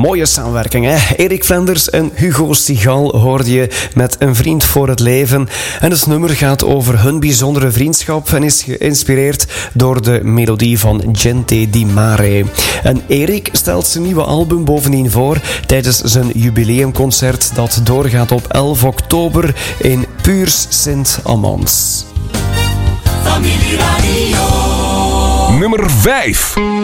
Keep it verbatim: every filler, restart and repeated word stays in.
mooie samenwerking, hè? Erik Vlenders en Hugo Stigal hoorde je met Een vriend voor het leven. En het nummer gaat over hun bijzondere vriendschap en is geïnspireerd door de melodie van Gente di Mare. En Erik stelt zijn nieuwe album bovendien voor tijdens zijn jubileumconcert dat doorgaat op elf oktober in Puurs Sint-Amans. Familie Radio. Nummer vijf.